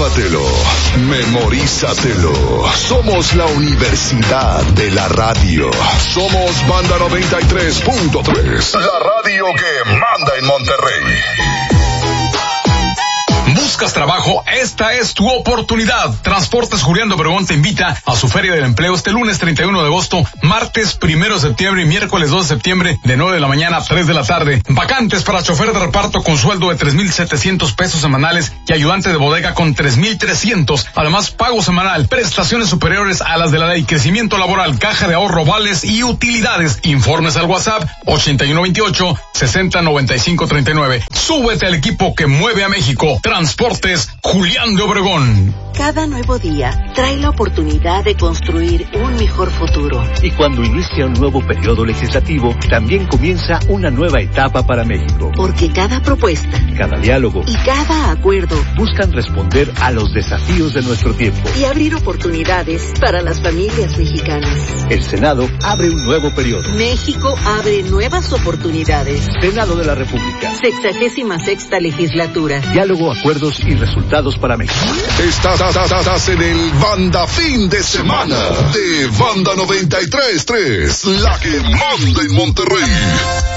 Grábatelo, memorízatelo. Somos la Universidad de la Radio. Somos Banda 93.3. La radio que manda en Monterrey. ¿Buscas trabajo? Esta es tu oportunidad. Transportes Julián de Obregón te invita a su Feria del Empleo este lunes 31 de agosto, martes 1 de septiembre y miércoles 2 de septiembre de 9 de la mañana a 3 de la tarde. Vacantes para chofer de reparto con sueldo de 3,700 pesos semanales y ayudante de bodega con 3,300. Además, pago semanal, prestaciones superiores a las de la ley, crecimiento laboral, caja de ahorro, vales y utilidades. Informes al WhatsApp 8128-609539. Súbete al equipo que mueve a México. Transportes Julián de Obregón. Cada nuevo día trae la oportunidad de construir un mejor futuro. Y cuando inicia un nuevo periodo legislativo, también comienza una nueva etapa para México. Porque cada propuesta, cada diálogo y cada acuerdo buscan responder a los desafíos de nuestro tiempo y abrir oportunidades para las familias mexicanas. El Senado abre un nuevo periodo. México abre nuevas oportunidades. Senado de la República. 66ª legislatura. Diálogo, acuerdos y resultados para México. Estás en el Banda Fin de Semana de Banda 93.3, la que manda en Monterrey.